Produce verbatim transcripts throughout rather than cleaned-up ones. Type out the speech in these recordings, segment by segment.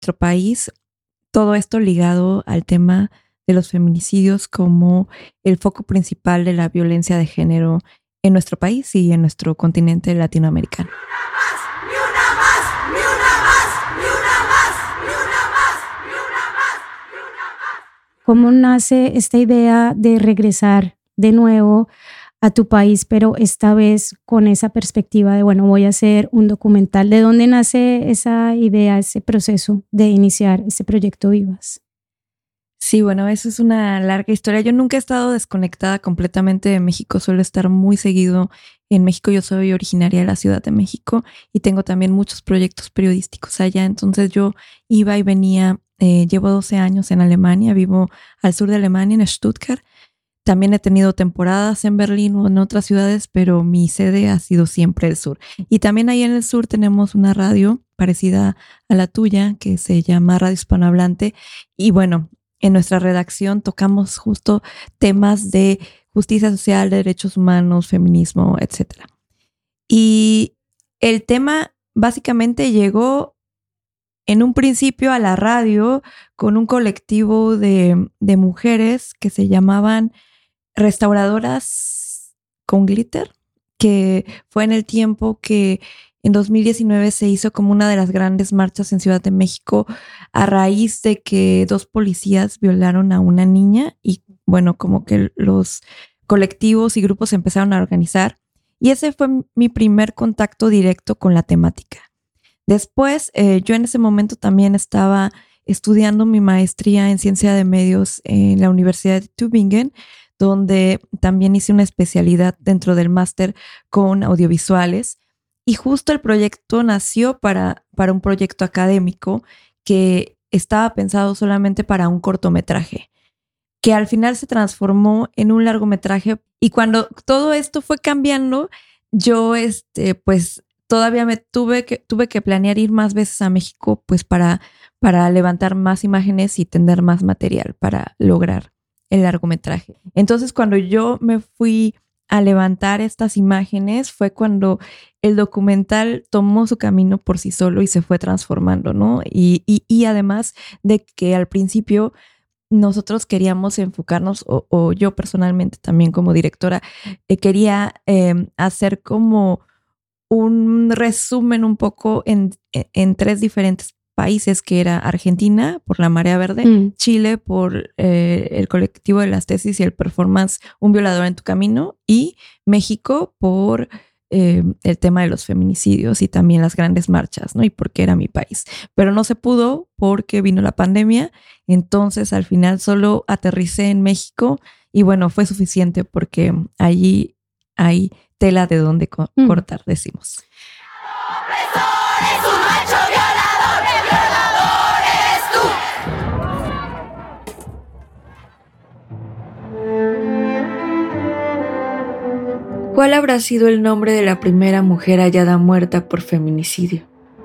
nuestro país, todo esto ligado al tema de los feminicidios como el foco principal de la violencia de género en nuestro país y en nuestro continente latinoamericano. ¿Cómo nace esta idea de regresar de nuevo a tu país, pero esta vez con esa perspectiva de, bueno, voy a hacer un documental? ¿De dónde nace esa idea, ese proceso de iniciar este proyecto Vivas? Sí, bueno, eso es una larga historia. Yo nunca he estado desconectada completamente de México, suelo estar muy seguido en México. Yo soy originaria de la Ciudad de México y tengo también muchos proyectos periodísticos allá. Entonces yo iba y venía, eh, llevo doce años en Alemania, vivo al sur de Alemania, en Stuttgart. También he tenido temporadas en Berlín o en otras ciudades, pero mi sede ha sido siempre el sur. Y también ahí en el sur tenemos una radio parecida a la tuya que se llama Radio Hispanohablante. Y bueno, en nuestra redacción tocamos justo temas de justicia social, de derechos humanos, feminismo, etcétera. Y el tema básicamente llegó en un principio a la radio con un colectivo de, de mujeres que se llamaban Restauradoras con Glitter, que fue en el tiempo que en dos mil diecinueve se hizo como una de las grandes marchas en Ciudad de México a raíz de que dos policías violaron a una niña y bueno, como que los colectivos y grupos se empezaron a organizar y ese fue mi primer contacto directo con la temática. Después, eh, yo en ese momento también estaba estudiando mi maestría en ciencia de medios en la Universidad de Tübingen, donde también hice una especialidad dentro del máster con audiovisuales. Y justo el proyecto nació para, para un proyecto académico que estaba pensado solamente para un cortometraje, que al final se transformó en un largometraje. Y cuando todo esto fue cambiando, yo este, pues todavía me tuve que, tuve que planear ir más veces a México pues para, para levantar más imágenes y tener más material para lograr el largometraje. Entonces, cuando yo me fui a levantar estas imágenes fue cuando el documental tomó su camino por sí solo y se fue transformando, ¿no? Y, y, y además de que al principio nosotros queríamos enfocarnos, o, o yo personalmente también como directora, eh, quería eh, hacer como un resumen un poco en, en tres diferentes países, que era Argentina por la Marea Verde, mm. Chile por eh, el colectivo de las tesis y el performance Un violador en tu camino, y México por eh, el tema de los feminicidios y también las grandes marchas, ¿no? Y porque era mi país. Pero no se pudo porque vino la pandemia, entonces al final solo aterricé en México y bueno, fue suficiente porque allí hay tela de donde co- mm. cortar, decimos. ¿Cuál habrá sido el nombre de la primera mujer hallada muerta por feminicidio?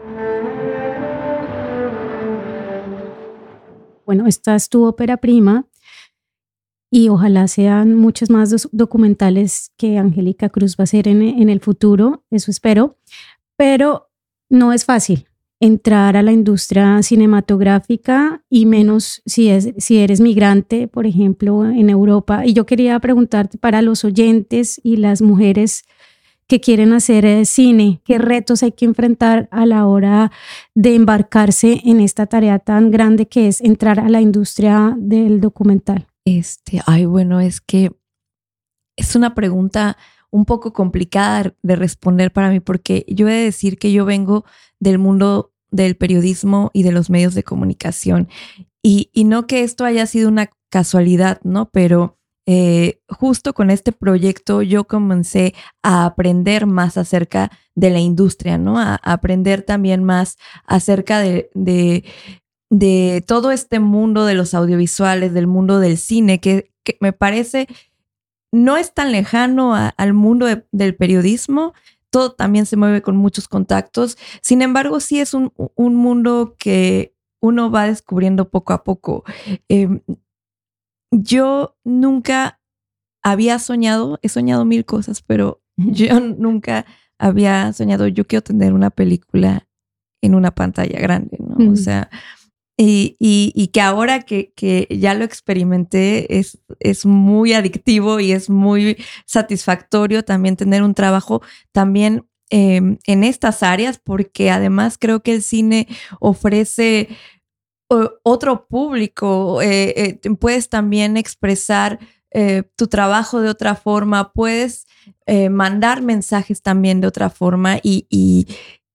Bueno, esta es tu ópera prima y ojalá sean muchos más dos documentales que Angélica Cruz va a hacer en, en el futuro, eso espero, pero no es fácil entrar a la industria cinematográfica y menos si, es, si eres migrante, por ejemplo, en Europa. Y yo quería preguntarte para los oyentes y las mujeres que quieren hacer eh, cine, ¿qué retos hay que enfrentar a la hora de embarcarse en esta tarea tan grande que es entrar a la industria del documental? Este, ay, bueno, es que es una pregunta un poco complicada de responder para mí, porque yo he de decir que yo vengo del mundo del periodismo y de los medios de comunicación. Y, y no que esto haya sido una casualidad, ¿no? Pero eh, justo con este proyecto yo comencé a aprender más acerca de la industria, ¿no? A, a aprender también más acerca de, de, de todo este mundo de los audiovisuales, del mundo del cine, que, que me parece no es tan lejano a, al mundo de, del periodismo. Todo también se mueve con muchos contactos. Sin embargo, sí es un, un mundo que uno va descubriendo poco a poco. Eh, yo nunca había soñado, he soñado mil cosas, pero yo nunca había soñado, yo quiero tener una película en una pantalla grande, ¿no? Mm. O sea, Y, y, y que ahora que, que ya lo experimenté es, es muy adictivo y es muy satisfactorio también tener un trabajo también eh, en estas áreas, porque además creo que el cine ofrece uh, otro público, eh, eh, puedes también expresar eh, tu trabajo de otra forma, puedes eh, mandar mensajes también de otra forma y, y,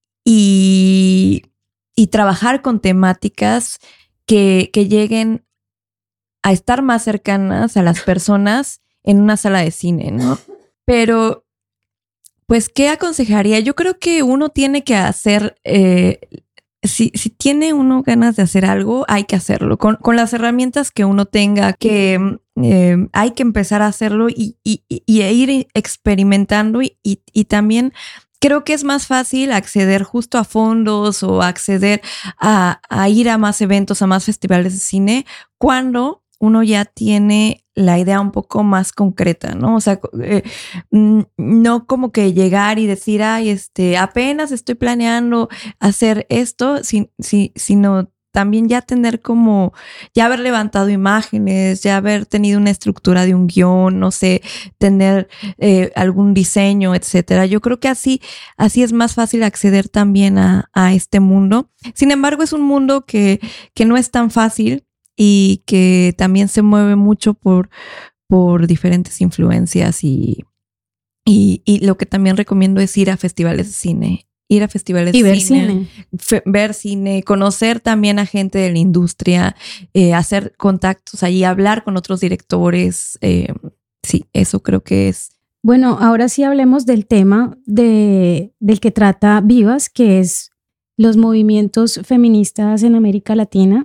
y y trabajar con temáticas que, que lleguen a estar más cercanas a las personas en una sala de cine, ¿no? Pero, pues, ¿qué aconsejaría? Yo creo que uno tiene que hacer, eh, si, si tiene uno ganas de hacer algo, hay que hacerlo. Con, con las herramientas que uno tenga, que eh, hay que empezar a hacerlo y, y, y ir experimentando y, y, y también... Creo que es más fácil acceder justo a fondos o acceder a, a ir a más eventos, a más festivales de cine, cuando uno ya tiene la idea un poco más concreta, ¿no? O sea, eh, no como que llegar y decir, ay, este, apenas estoy planeando hacer esto, si, si, sino también ya tener como, ya haber levantado imágenes, ya haber tenido una estructura de un guión, no sé, tener eh, algún diseño, etcétera. Yo creo que así, así es más fácil acceder también a, a este mundo. Sin embargo, es un mundo que, que no es tan fácil y que también se mueve mucho por, por diferentes influencias y, y, y lo que también recomiendo es ir a festivales de cine. Ir a festivales y de ver cine, cine. Fe, ver cine, conocer también a gente de la industria, eh, hacer contactos allí, hablar con otros directores. Eh, sí, eso creo que es. Bueno, ahora sí hablemos del tema de, del que trata Vivas, que es los movimientos feministas en América Latina,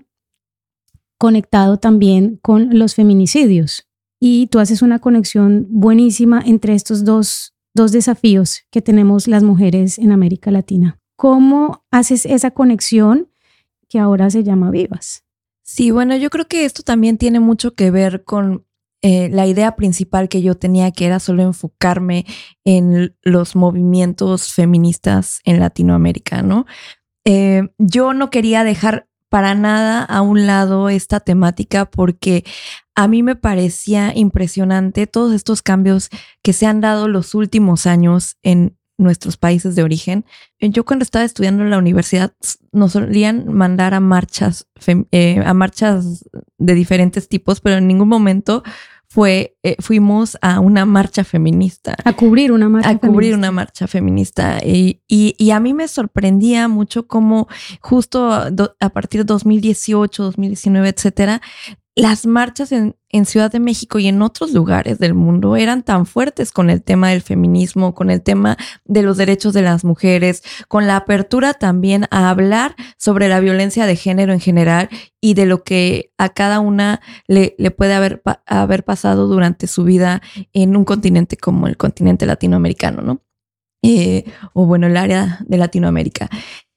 conectado también con los feminicidios. Y tú haces una conexión buenísima entre estos dos dos desafíos que tenemos las mujeres en América Latina. ¿Cómo haces esa conexión que ahora se llama Vivas? Sí, bueno, yo creo que esto también tiene mucho que ver con eh, la idea principal que yo tenía, que era solo enfocarme en los movimientos feministas en Latinoamérica, ¿no? Eh, yo no quería dejar para nada a un lado esta temática porque a mí me parecía impresionante todos estos cambios que se han dado los últimos años en nuestros países de origen. Yo cuando estaba estudiando en la universidad nos solían mandar a marchas, eh, a marchas de diferentes tipos, pero en ningún momento fue, eh, fuimos a una marcha feminista. A cubrir una marcha a feminista. A cubrir una marcha feminista. Y, y, y a mí me sorprendía mucho cómo justo do, a partir de dos mil dieciocho, dos mil diecinueve, etcétera, las marchas en, en Ciudad de México y en otros lugares del mundo eran tan fuertes con el tema del feminismo, con el tema de los derechos de las mujeres, con la apertura también a hablar sobre la violencia de género en general y de lo que a cada una le, le puede haber, haber pasado durante su vida en un continente como el continente latinoamericano, ¿no? Eh, o bueno, el área de Latinoamérica.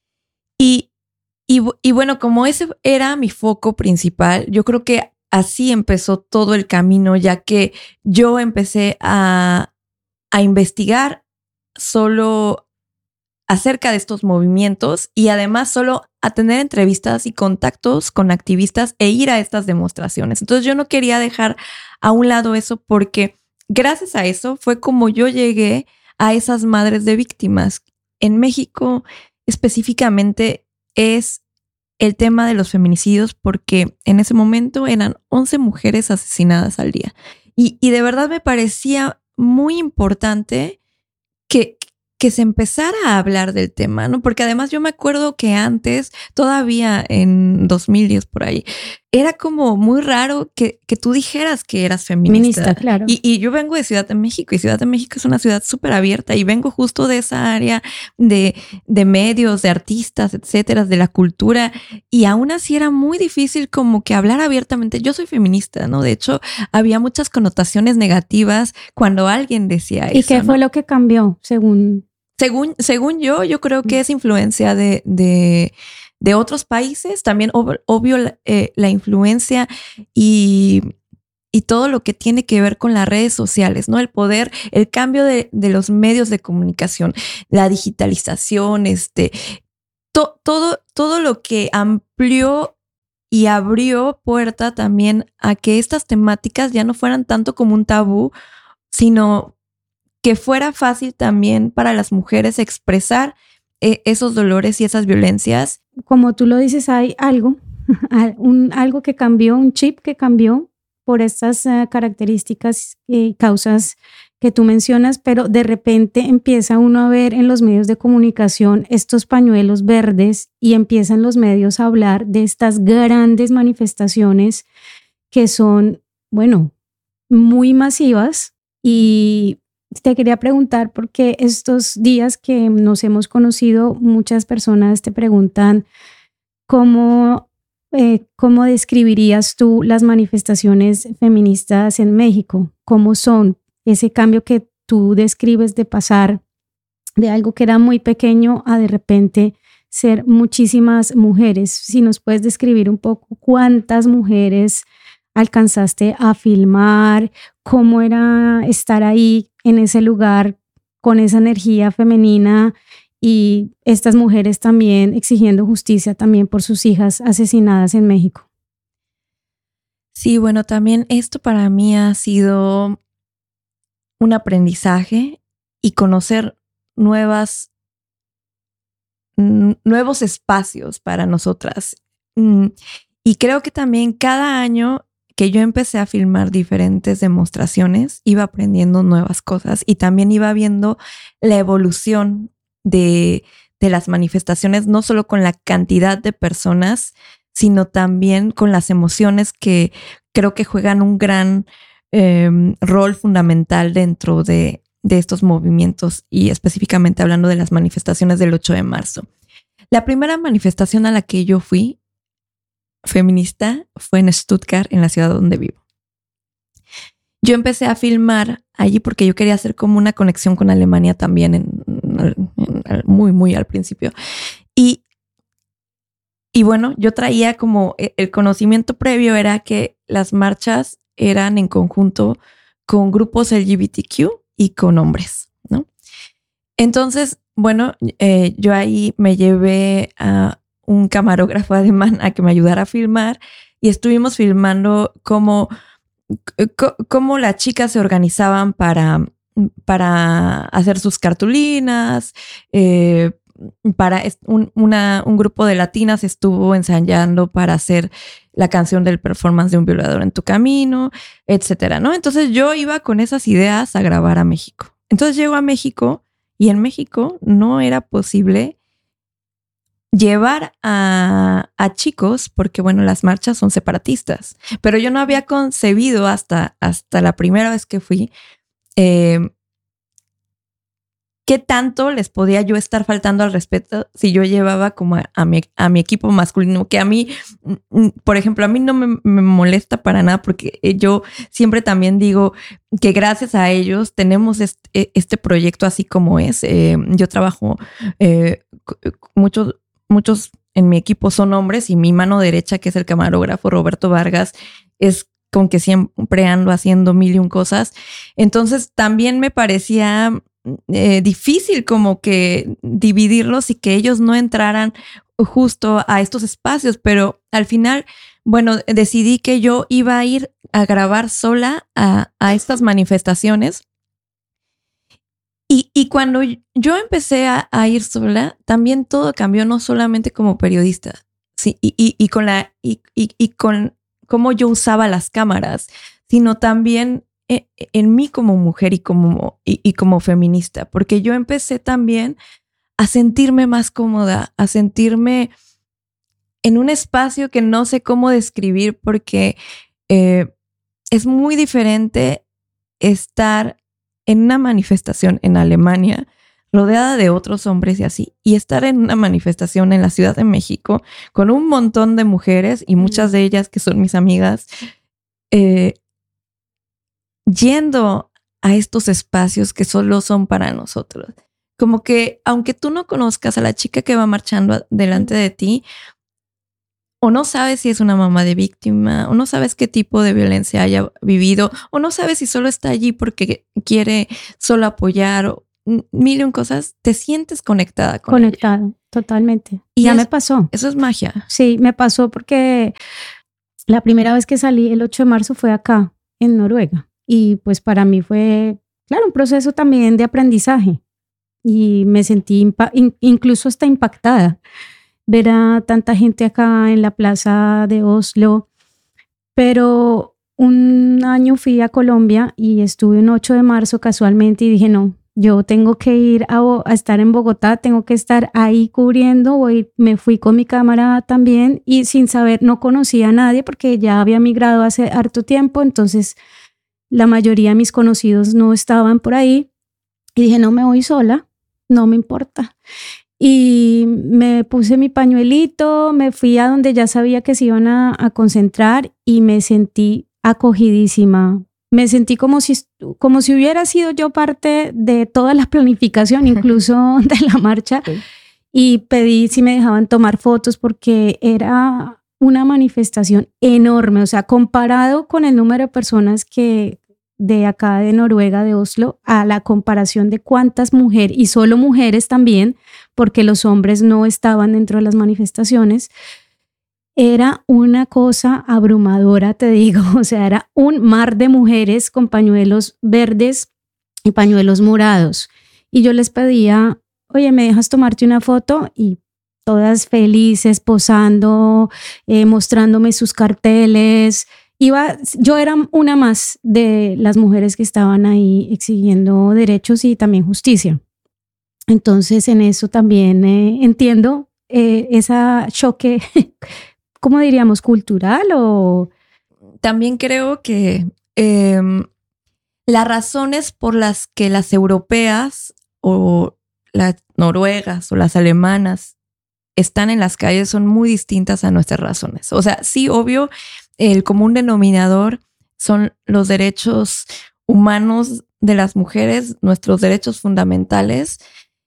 Y Y, y bueno, como ese era mi foco principal, yo creo que así empezó todo el camino, ya que yo empecé a, a investigar solo acerca de estos movimientos y además solo a tener entrevistas y contactos con activistas e ir a estas demostraciones. Entonces yo no quería dejar a un lado eso porque gracias a eso fue como yo llegué a esas madres de víctimas. En México específicamente es el tema de los feminicidios porque en ese momento eran once mujeres asesinadas al día. Y, y de verdad me parecía muy importante que, que se empezara a hablar del tema, ¿no? Porque además yo me acuerdo que antes, todavía en dos mil diez por ahí, era como muy raro que, que tú dijeras que eras feminista. Feminista, claro. Y, y yo vengo de Ciudad de México y Ciudad de México es una ciudad súper abierta y vengo justo de esa área de, de medios, de artistas, etcétera, de la cultura. Y aún así era muy difícil como que hablar abiertamente. Yo soy feminista, ¿no? De hecho, había muchas connotaciones negativas cuando alguien decía eso. ¿Y qué fue ¿no? lo que cambió según? Según, según yo, yo creo que es influencia de, de, de otros países, también ob, obvio la, eh, la influencia y, y todo lo que tiene que ver con las redes sociales, ¿no? El poder, el cambio de, de los medios de comunicación, la digitalización, este, to, todo, todo lo que amplió y abrió puerta también a que estas temáticas ya no fueran tanto como un tabú, sino que fuera fácil también para las mujeres expresar eh, esos dolores y esas violencias. Como tú lo dices, hay algo, un, algo que cambió, un chip que cambió por estas uh, características y causas que tú mencionas, pero de repente empieza uno a ver en los medios de comunicación estos pañuelos verdes y empiezan los medios a hablar de estas grandes manifestaciones que son, bueno, muy masivas. Y te quería preguntar, porque estos días que nos hemos conocido, muchas personas te preguntan cómo, eh, cómo describirías tú las manifestaciones feministas en México, cómo son ese cambio que tú describes de pasar de algo que era muy pequeño a de repente ser muchísimas mujeres. Si nos puedes describir un poco cuántas mujeres alcanzaste a filmar, cómo era estar ahí en ese lugar con esa energía femenina y estas mujeres también exigiendo justicia también por sus hijas asesinadas en México. Sí, bueno, también esto para mí ha sido un aprendizaje y conocer nuevas, nuevos espacios para nosotras. Y creo que también cada año que yo empecé a filmar diferentes demostraciones, iba aprendiendo nuevas cosas y también iba viendo la evolución de, de las manifestaciones, no solo con la cantidad de personas, sino también con las emociones que creo que juegan un gran eh, rol fundamental dentro de, de estos movimientos y específicamente hablando de las manifestaciones del ocho de marzo. La primera manifestación a la que yo fui feminista fue en Stuttgart, en la ciudad donde vivo. Yo empecé a filmar allí porque yo quería hacer como una conexión con Alemania también en, en, en, muy, muy al principio. Y, y bueno, yo traía como el conocimiento previo era que las marchas eran en conjunto con grupos L G B T Q y con hombres, ¿no? Entonces, bueno, eh, yo ahí me llevé a un camarógrafo alemán a que me ayudara a filmar y estuvimos filmando cómo, cómo las chicas se organizaban para, para hacer sus cartulinas, eh, para un, una, un grupo de latinas estuvo ensayando para hacer la canción del performance de Un violador en tu camino, etcétera, ¿no? Entonces yo iba con esas ideas a grabar a México. Entonces llego a México y en México no era posible llevar a, a chicos, porque bueno, las marchas son separatistas, pero yo no había concebido hasta, hasta la primera vez que fui eh, qué tanto les podía yo estar faltando al respeto si yo llevaba como a, a, mi, a mi equipo masculino, que a mí, por ejemplo, a mí no me, me molesta para nada, porque yo siempre también digo que gracias a ellos tenemos este, este proyecto así como es. Eh, yo trabajo eh, muchos Muchos en mi equipo son hombres y mi mano derecha, que es el camarógrafo Roberto Vargas, es con que siempre ando haciendo mil y un cosas. Entonces también me parecía eh, difícil como que dividirlos y que ellos no entraran justo a estos espacios. Pero al final, bueno, decidí que yo iba a ir a grabar sola a, a estas manifestaciones. Y, y cuando yo empecé a, a ir sola, también todo cambió, no solamente como periodista, sí, y, y, y con la y, y, y con cómo yo usaba las cámaras, sino también en, en mí como mujer y como, y, y como feminista, porque yo empecé también a sentirme más cómoda, a sentirme en un espacio que no sé cómo describir, porque eh, es muy diferente estar en una manifestación en Alemania, rodeada de otros hombres y así, y estar en una manifestación en la Ciudad de México con un montón de mujeres y muchas de ellas que son mis amigas, eh, yendo a estos espacios que solo son para nosotros. Como que aunque tú no conozcas a la chica que va marchando delante de ti, o no sabes si es una mamá de víctima, o no sabes qué tipo de violencia haya vivido, o no sabes si solo está allí porque quiere solo apoyar, o mil y un cosas, te sientes conectada con Conectado. ella. Totalmente. Y ya es, me pasó. Eso es magia. Sí, me pasó porque la primera vez que salí el ocho de marzo fue acá, en Noruega. Y pues para mí fue, claro, un proceso también de aprendizaje. Y me sentí impa- in- incluso hasta impactada. Ver a tanta gente acá en la plaza de Oslo. Pero un año fui a Colombia y estuve un ocho de marzo casualmente y dije, no, yo tengo que ir a, a estar en Bogotá, tengo que estar ahí cubriendo. Voy, me fui con mi cámara también y sin saber, no conocía a nadie porque ya había migrado hace harto tiempo, entonces la mayoría de mis conocidos no estaban por ahí y dije, no, me voy sola, no me importa. Y me puse mi pañuelito, me fui a donde ya sabía que se iban a, a concentrar y me sentí acogidísima. Me sentí como si, como si hubiera sido yo parte de toda la planificación, incluso de la marcha. Sí. Y pedí si me dejaban tomar fotos porque era una manifestación enorme. O sea, comparado con el número de personas que de acá de Noruega, de Oslo, a la comparación de cuántas mujeres, y solo mujeres también, porque los hombres no estaban dentro de las manifestaciones, era una cosa abrumadora, te digo. O sea, era un mar de mujeres con pañuelos verdes y pañuelos morados. Y yo les pedía, oye, ¿me dejas tomarte una foto? Y todas felices, posando, eh, mostrándome sus carteles. Iba, yo era una más de las mujeres que estaban ahí exigiendo derechos y también justicia. Entonces, en eso también eh, entiendo eh, ese choque, ¿cómo diríamos? ¿Cultural o...? También creo que eh, las razones por las que las europeas o las noruegas o las alemanas están en las calles son muy distintas a nuestras razones. O sea, sí, obvio, el común denominador son los derechos humanos de las mujeres, nuestros derechos fundamentales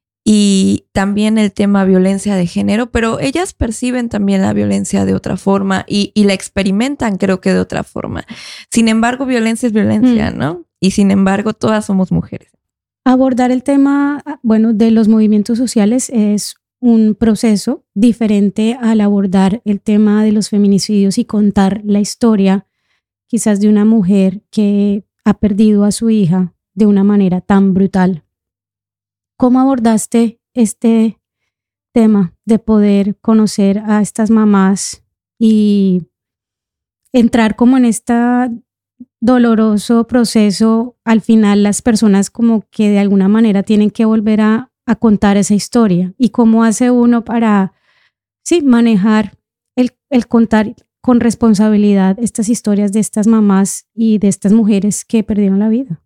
y también el tema violencia de género, pero ellas perciben también la violencia de otra forma y, y la experimentan, creo que de otra forma. Sin embargo, violencia es violencia, mm. ¿no? Y sin embargo, todas somos mujeres. Abordar el tema, bueno, de los movimientos sociales es un proceso diferente al abordar el tema de los feminicidios y contar la historia quizás de una mujer que ha perdido a su hija de una manera tan brutal. ¿Cómo abordaste este tema de poder conocer a estas mamás y entrar como en este doloroso proceso? Al final las personas como que de alguna manera tienen que volver a a contar esa historia y cómo hace uno para sí, manejar el, el contar con responsabilidad estas historias de estas mamás y de estas mujeres que perdieron la vida.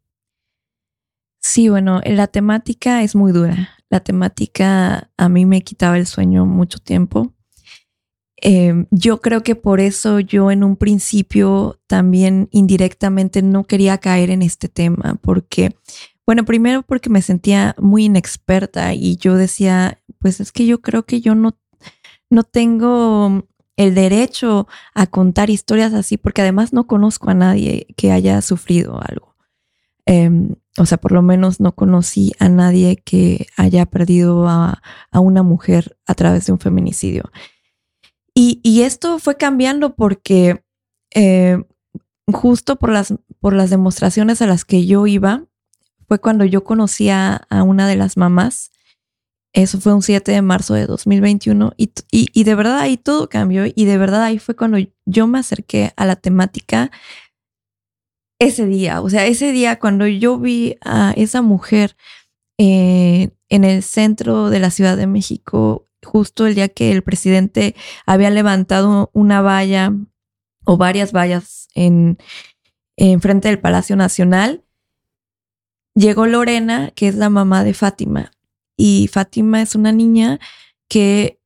Sí, bueno, la temática es muy dura. La temática a mí me quitaba el sueño mucho tiempo. Eh, yo creo que por eso yo en un principio también indirectamente no quería caer en este tema, porque Bueno, primero porque me sentía muy inexperta y yo decía, pues es que yo creo que yo no, no tengo el derecho a contar historias así porque además no conozco a nadie que haya sufrido algo. Eh, o sea, por lo menos no conocí a nadie que haya perdido a, a una mujer a través de un feminicidio. Y, y esto fue cambiando porque eh, justo por las, por las demostraciones a las que yo iba, fue cuando yo conocí a, a una de las mamás. Eso fue un siete de marzo de dos mil veintiuno y, y, y de verdad ahí todo cambió y de verdad ahí fue cuando yo me acerqué a la temática ese día. O sea, ese día cuando yo vi a esa mujer eh, en el centro de la Ciudad de México, justo el día que el presidente había levantado una valla o varias vallas en, en frente del Palacio Nacional, llegó Lorena, que es la mamá de Fátima. Y Fátima es una niña que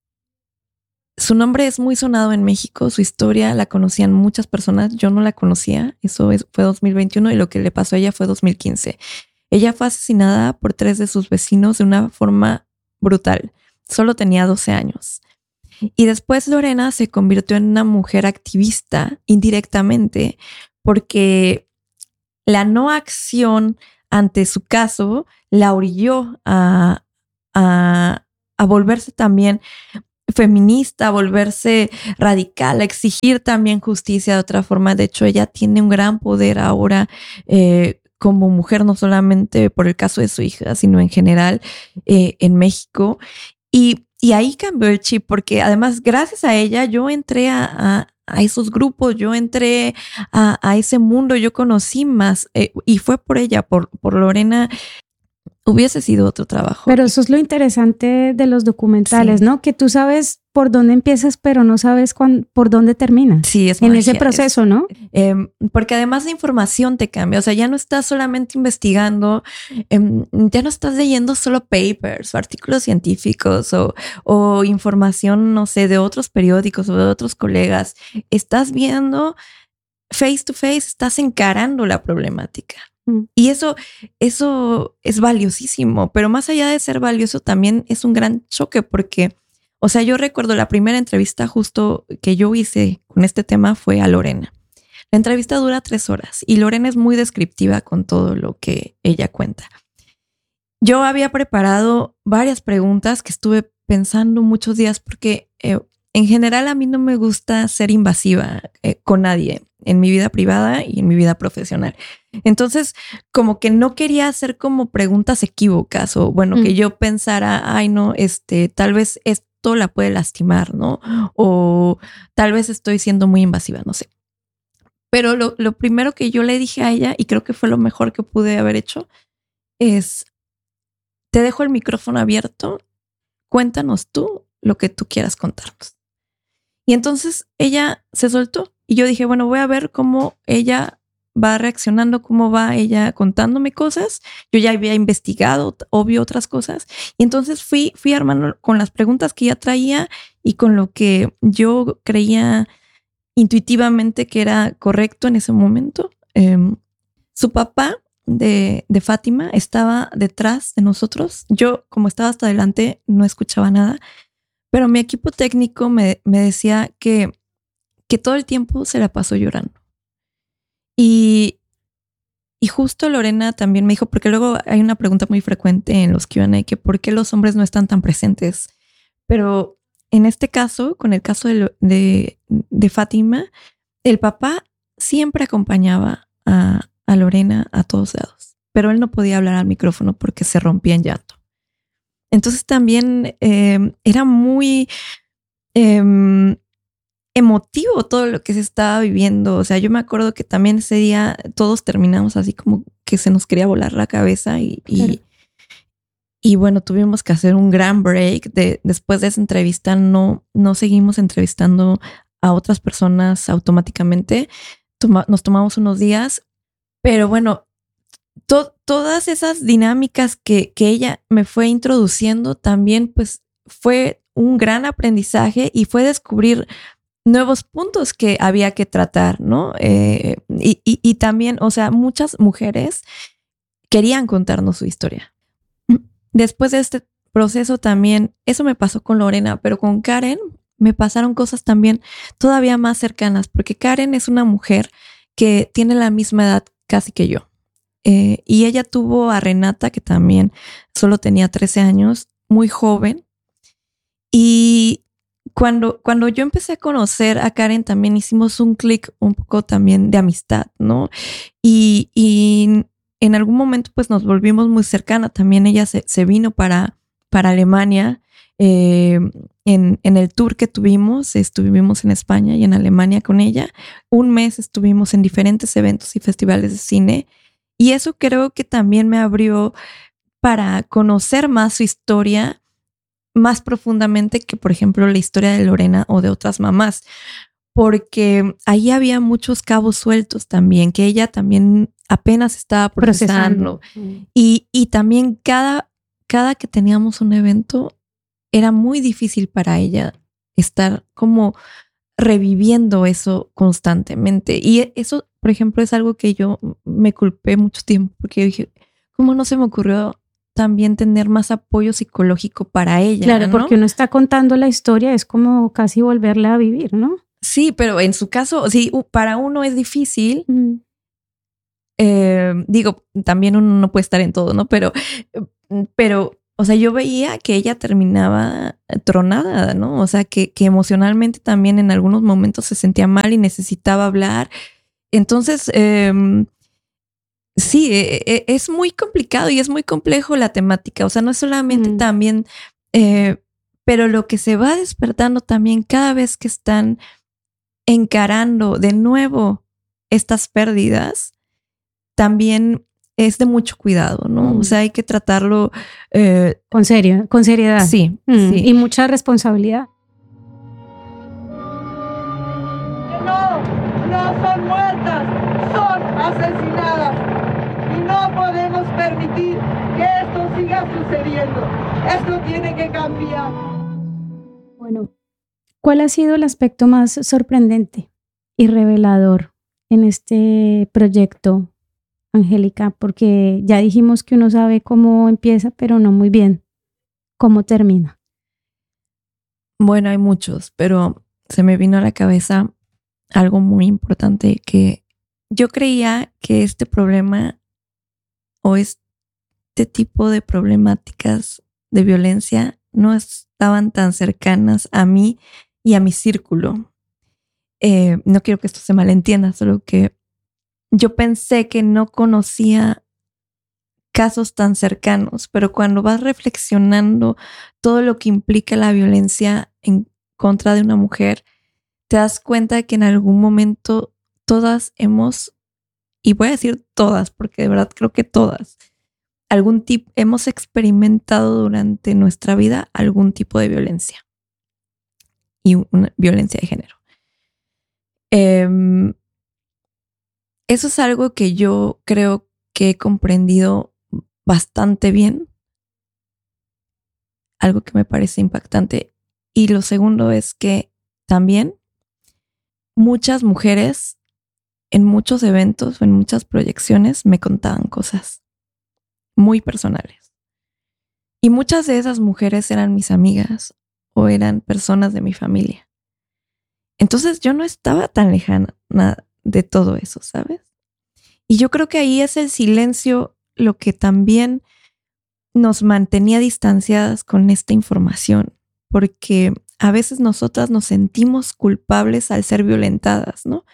su nombre es muy sonado en México. Su historia la conocían muchas personas. Yo no la conocía. Eso es, fue dos mil veintiuno y lo que le pasó a ella fue dos mil quince. Ella fue asesinada por tres de sus vecinos de una forma brutal. Solo tenía doce años. Y después Lorena se convirtió en una mujer activista indirectamente porque la no acción ante su caso la orilló a, a, a volverse también feminista, a volverse radical, a exigir también justicia de otra forma. De hecho, ella tiene un gran poder ahora eh, como mujer, no solamente por el caso de su hija, sino en general eh, en México. Y, y ahí cambió el chip, porque además, gracias a ella, yo entré a, a, a esos grupos, yo entré a, a ese mundo, yo conocí más, eh, y fue por ella, por, por Lorena. Hubiese sido otro trabajo. Pero eso es lo interesante de los documentales, sí. ¿no? Que tú sabes por dónde empiezas, pero no sabes cuándo, por dónde terminas. Sí, es en magia, ese proceso, es, ¿no? Eh, porque además la información te cambia. O sea, ya no estás solamente investigando, eh, ya no estás leyendo solo papers o artículos científicos o, o información, no sé, de otros periódicos o de otros colegas. Estás viendo face to face, estás encarando la problemática. Y eso, eso es valiosísimo, pero más allá de ser valioso, también es un gran choque porque, o sea, yo recuerdo la primera entrevista justo que yo hice con este tema fue a Lorena. La entrevista dura tres horas y Lorena es muy descriptiva con todo lo que ella cuenta. Yo había preparado varias preguntas que estuve pensando muchos días porque eh, en general a mí no me gusta ser invasiva eh, con nadie en mi vida privada y en mi vida profesional. Entonces, como que no quería hacer como preguntas equívocas o bueno, mm. que yo pensara, ay no, este, tal vez esto la puede lastimar, ¿no? O tal vez estoy siendo muy invasiva, no sé. Pero lo, lo primero que yo le dije a ella, y creo que fue lo mejor que pude haber hecho, es, te dejo el micrófono abierto, cuéntanos tú lo que tú quieras contarnos. Y entonces ella se soltó y yo dije, bueno, voy a ver cómo ella va reaccionando, cómo va ella contándome cosas. Yo ya había investigado, obvio, otras cosas. Y entonces fui, fui armando con las preguntas que ella traía y con lo que yo creía intuitivamente que era correcto en ese momento. Eh, su papá de, de Fátima estaba detrás de nosotros. Yo, como estaba hasta adelante, no escuchaba nada. Pero mi equipo técnico me, me decía que, que todo el tiempo se la pasó llorando. Y, y justo Lorena también me dijo, porque luego hay una pregunta muy frecuente en los Q and A, que por qué los hombres no están tan presentes. Pero en este caso, con el caso de, de, de Fátima, el papá siempre acompañaba a, a Lorena a todos lados. Pero él no podía hablar al micrófono porque se rompía en llanto. Entonces también eh, era muy eh, emotivo todo lo que se estaba viviendo. O sea, yo me acuerdo que también ese día todos terminamos así como que se nos quería volar la cabeza y, y, y bueno, tuvimos que hacer un gran break. De, después de esa entrevista no, no seguimos entrevistando a otras personas automáticamente. Toma, nos tomamos unos días, pero bueno, To- todas esas dinámicas que, que ella me fue introduciendo también pues fue un gran aprendizaje y fue descubrir nuevos puntos que había que tratar, ¿no? Eh, y, y, y también, o sea, muchas mujeres querían contarnos su historia. Después de este proceso también, eso me pasó con Lorena, pero con Karen me pasaron cosas también todavía más cercanas, porque Karen es una mujer que tiene la misma edad casi que yo. Eh, y ella tuvo a Renata, que también solo tenía trece años, muy joven. Y cuando, cuando yo empecé a conocer a Karen, también hicimos un clic un poco también de amistad, ¿no? Y, y en algún momento pues nos volvimos muy cercanas. También ella se, se vino para, para Alemania. Eh, en, en el tour que tuvimos, estuvimos en España y en Alemania con ella. Un mes estuvimos en diferentes eventos y festivales de cine. Y eso creo que también me abrió para conocer más su historia más profundamente que, por ejemplo, la historia de Lorena o de otras mamás, porque ahí había muchos cabos sueltos también, que ella también apenas estaba procesando. procesando. Y, y también cada, cada que teníamos un evento era muy difícil para ella estar como reviviendo eso constantemente. Y eso, por ejemplo, es algo que yo me culpé mucho tiempo porque yo dije, ¿cómo no se me ocurrió también tener más apoyo psicológico para ella? Claro, ¿no? porque uno está contando la historia, es como casi volverla a vivir, ¿no? Sí, pero en su caso, sí, para uno es difícil. Mm. Eh, digo, también uno no puede estar en todo, ¿no? Pero, pero o sea, yo veía que ella terminaba tronada, ¿no? O sea, que, que emocionalmente también en algunos momentos se sentía mal y necesitaba hablar. Entonces, eh, sí, eh, es muy complicado y es muy complejo la temática. O sea, no es solamente mm. también, eh, pero lo que se va despertando también cada vez que están encarando de nuevo estas pérdidas, también es de mucho cuidado, ¿no? Mm. O sea, hay que tratarlo eh, con serio, con seriedad. Sí, mm. sí. Y mucha responsabilidad. No, no son muertas, son asesinadas. Y no podemos permitir que esto siga sucediendo. Esto tiene que cambiar. Bueno, ¿cuál ha sido el aspecto más sorprendente y revelador en este proyecto, Angélica? Porque ya dijimos que uno sabe cómo empieza, pero no muy bien cómo termina. Bueno, hay muchos, pero se me vino a la cabeza algo muy importante, que yo creía que este problema o este tipo de problemáticas de violencia no estaban tan cercanas a mí y a mi círculo. Eh, no quiero que esto se malentienda, solo que yo pensé que no conocía casos tan cercanos, pero cuando vas reflexionando todo lo que implica la violencia en contra de una mujer, te das cuenta que en algún momento todas hemos, y voy a decir todas, porque de verdad creo que todas, algún tipo, hemos experimentado durante nuestra vida algún tipo de violencia y una violencia de género. Eh, eso es algo que yo creo que he comprendido bastante bien, algo que me parece impactante. Y lo segundo es que también muchas mujeres en muchos eventos o en muchas proyecciones me contaban cosas muy personales. Y muchas de esas mujeres eran mis amigas o eran personas de mi familia. Entonces yo no estaba tan lejana de todo eso, ¿sabes? Y yo creo que ahí es el silencio lo que también nos mantenía distanciadas con esta información, porque a veces nosotras nos sentimos culpables al ser violentadas, ¿no?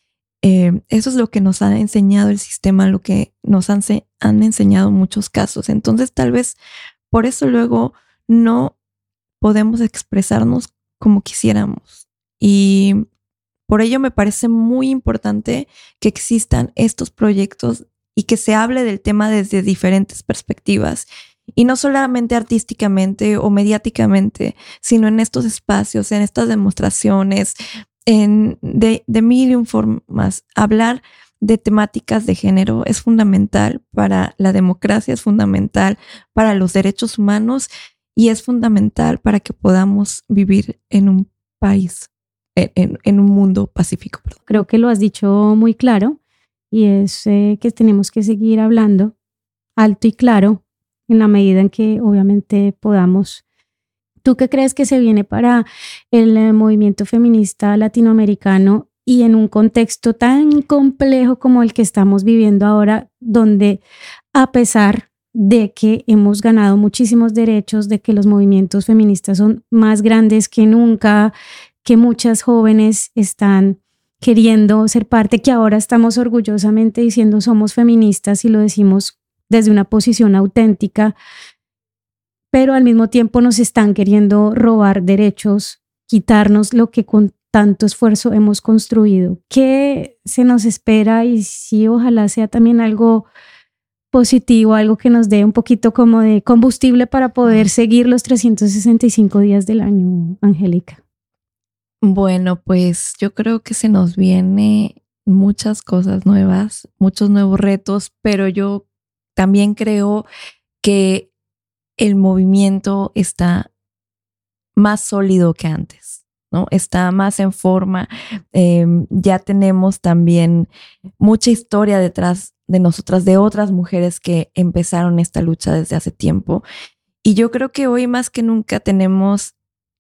Eh, eso es lo que nos ha enseñado el sistema, lo que nos han, han enseñado muchos casos. Entonces, tal vez por eso luego no podemos expresarnos como quisiéramos. Y por ello me parece muy importante que existan estos proyectos y que se hable del tema desde diferentes perspectivas. Y no solamente artísticamente o mediáticamente, sino en estos espacios, en estas demostraciones, en de, de mil y un formas. Hablar de temáticas de género es fundamental para la democracia, es fundamental para los derechos humanos y es fundamental para que podamos vivir en un país, en, en un mundo pacífico. Perdón. Creo que lo has dicho muy claro y es eh, que tenemos que seguir hablando alto y claro en la medida en que obviamente podamos. ¿Tú qué crees que se viene para el eh, movimiento feminista latinoamericano y en un contexto tan complejo como el que estamos viviendo ahora, donde a pesar de que hemos ganado muchísimos derechos, de que los movimientos feministas son más grandes que nunca, que muchas jóvenes están queriendo ser parte, que ahora estamos orgullosamente diciendo somos feministas y lo decimos desde una posición auténtica, pero al mismo tiempo nos están queriendo robar derechos, quitarnos lo que con tanto esfuerzo hemos construido? ¿Qué se nos espera? Y sí, ojalá sea también algo positivo, algo que nos dé un poquito como de combustible para poder seguir los trescientos sesenta y cinco días del año, Angélica. Bueno, pues yo creo que se nos viene muchas cosas nuevas, muchos nuevos retos, pero yo también creo que el movimiento está más sólido que antes, ¿no? Está más en forma. Eh, ya tenemos también mucha historia detrás de nosotras, de otras mujeres que empezaron esta lucha desde hace tiempo. Y yo creo que hoy más que nunca tenemos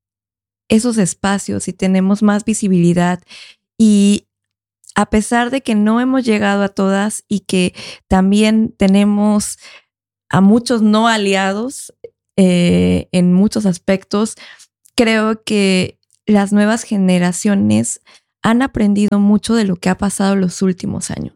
esos espacios y tenemos más visibilidad. Y a pesar de que no hemos llegado a todas y que también tenemos a muchos no aliados, eh, en muchos aspectos. Creo que las nuevas generaciones han aprendido mucho de lo que ha pasado los últimos años.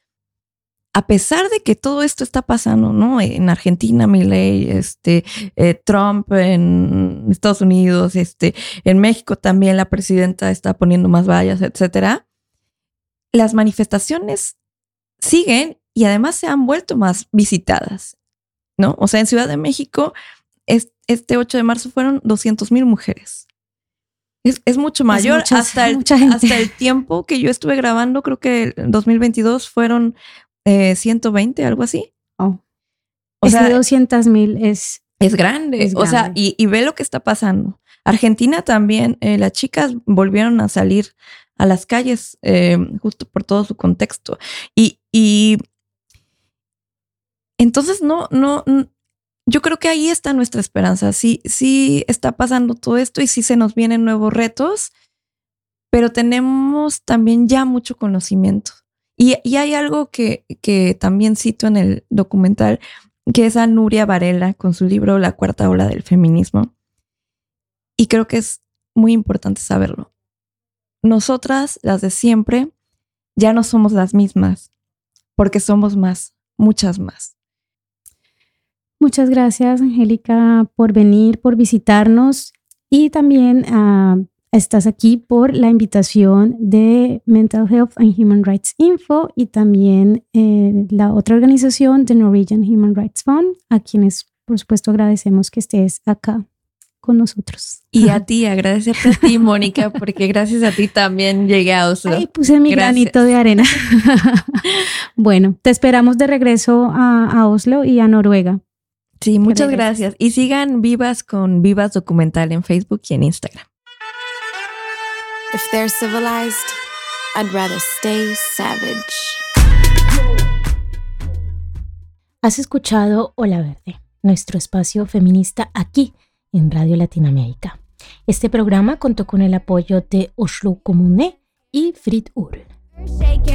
A pesar de que todo esto está pasando, ¿no? En Argentina, Milei, este, eh, Trump en Estados Unidos, este, en México también la presidenta está poniendo más vallas, etcétera. Las manifestaciones siguen y además se han vuelto más visitadas, ¿no? O sea, en Ciudad de México, es, este ocho de marzo fueron doscientas mil mujeres. Es, es mucho mayor. Es muchas, hasta, el, hasta el tiempo que yo estuve grabando, creo que en dos mil veintidós fueron eh, ciento veinte, algo así. Oh. O sea, doscientas mil es... Es grande. Es o grande. sea, y, y ve lo que está pasando. Argentina también, eh, las chicas volvieron a salir a las calles eh, justo por todo su contexto. Y, y entonces no, no, no, yo creo que ahí está nuestra esperanza. Sí, sí está pasando todo esto y sí se nos vienen nuevos retos, pero tenemos también ya mucho conocimiento. Y, y hay algo que, que también cito en el documental, que es a Nuria Varela con su libro La cuarta ola del feminismo. Y creo que es muy importante saberlo. Nosotras, las de siempre, ya no somos las mismas, porque somos más, muchas más. Muchas gracias, Angélica, por venir, por visitarnos y también uh, estás aquí por la invitación de Mental Health and Human Rights Info y también eh, la otra organización, The Norwegian Human Rights Fund, a quienes, por supuesto, agradecemos que estés acá con nosotros. Y a ti, agradecerte a ti, Mónica, porque gracias a ti también llegué a Oslo. Ay, puse mi gracias. granito de arena. Bueno, te esperamos de regreso a, a Oslo y a Noruega. Sí, muchas gracias. Y sigan Vivas con Vivas Documental en Facebook y en Instagram. If they're civilized, I'd rather stay savage. Has escuchado Ola Verde, nuestro espacio feminista aquí en Radio Latinoamérica. Este programa contó con el apoyo de Oslo Kommune y Fritt Ur.